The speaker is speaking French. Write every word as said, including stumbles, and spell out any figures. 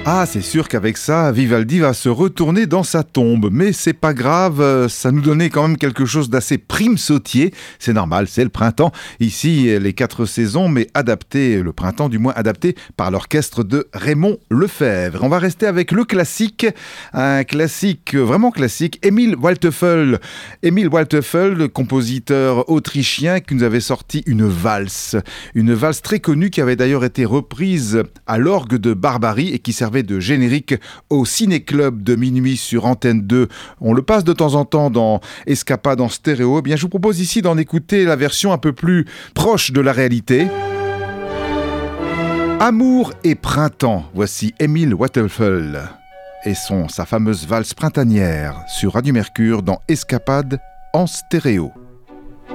Ah, c'est sûr qu'avec ça, Vivaldi va se retourner dans sa tombe. Mais c'est pas grave, ça nous donnait quand même quelque chose d'assez prime-sautier. C'est normal, c'est le printemps. Ici, les quatre saisons, mais adapté, le printemps du moins adapté par l'orchestre de Raymond Lefebvre. On va rester avec le classique, un classique vraiment classique, Emil Waldteufel. Emil Waldteufel, compositeur autrichien qui nous avait sorti une valse. Une valse très connue qui avait d'ailleurs été reprise à l'orgue de Barbarie et qui servait de générique au Ciné-Club de minuit sur Antenne deux. On le passe de temps en temps dans Escapade en stéréo. Eh bien, je vous propose ici d'en écouter la version un peu plus proche de la réalité. Amour et printemps. Voici Emil Waldteufel et son, sa fameuse valse printanière sur Radio Mercure dans Escapade en stéréo.